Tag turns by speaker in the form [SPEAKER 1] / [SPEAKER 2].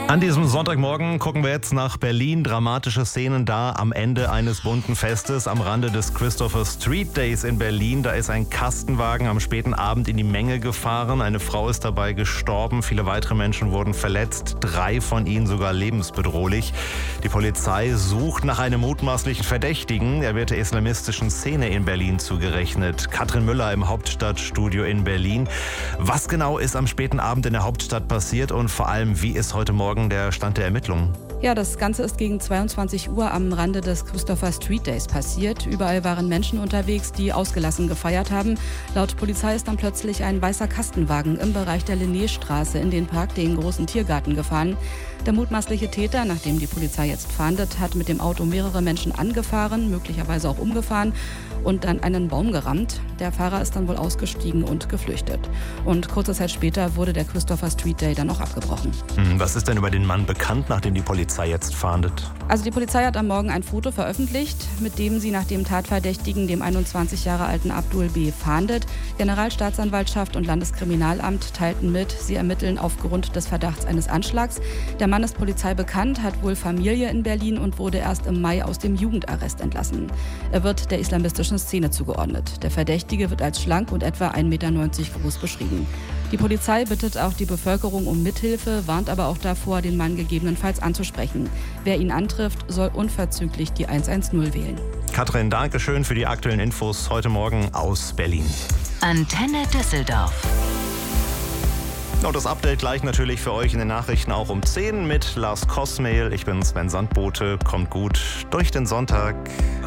[SPEAKER 1] An diesem Sonntagmorgen gucken wir jetzt nach Berlin. Dramatische Szenen da am Ende eines bunten Festes am Rande des Christopher Street Days in Berlin. Da ist ein Kastenwagen am späten Abend in die Menge gefahren. Eine Frau ist dabei gestorben. Viele weitere Menschen wurden verletzt. 3 von ihnen sogar lebensbedrohlich. Die Polizei sucht nach einem mutmaßlichen Verdächtigen. Er wird der islamistischen Szene in Berlin zugerechnet. Katrin Müller im Hauptstadtstudio in Berlin. Was genau ist am späten Abend in der Hauptstadt passiert und vor allem, wie ist heute Morgen der Stand der Ermittlungen?
[SPEAKER 2] Ja, das Ganze ist gegen 22 Uhr am Rande des Christopher Street Days passiert. Überall waren Menschen unterwegs, die ausgelassen gefeiert haben. Laut Polizei ist dann plötzlich ein weißer Kastenwagen im Bereich der Linnéstraße in den Park, den großen Tiergarten, gefahren. Der mutmaßliche Täter, nachdem die Polizei jetzt fahndet, hat mit dem Auto mehrere Menschen angefahren, möglicherweise auch umgefahren und dann einen Baum gerammt. Der Fahrer ist dann wohl ausgestiegen und geflüchtet. Und kurze Zeit später wurde der Christopher Street Day dann auch abgebrochen.
[SPEAKER 1] Was ist denn über den Mann bekannt, nachdem die Polizei jetzt fahndet?
[SPEAKER 2] Also die Polizei hat am Morgen ein Foto veröffentlicht, mit dem sie nach dem Tatverdächtigen, dem 21 Jahre alten Abdul B., fahndet. Generalstaatsanwaltschaft und Landeskriminalamt teilten mit, sie ermitteln aufgrund des Verdachts eines Anschlags. Der Mann ist Polizei bekannt, hat wohl Familie in Berlin und wurde erst im Mai aus dem Jugendarrest entlassen. Er wird der islamistischen Szene zugeordnet. Der Verdächtige wird als schlank und etwa 1,90 Meter groß beschrieben. Die Polizei bittet auch die Bevölkerung um Mithilfe, warnt aber auch davor, den Mann gegebenenfalls anzusprechen. Wer ihn antrifft, soll unverzüglich die 110 wählen.
[SPEAKER 1] Katrin, danke schön für die aktuellen Infos heute Morgen aus Berlin.
[SPEAKER 3] Antenne Düsseldorf.
[SPEAKER 1] Und das Update gleich natürlich für euch in den Nachrichten auch um 10 mit Lars Kosmail. Ich bin Sven Sandbote. Kommt gut durch den Sonntag.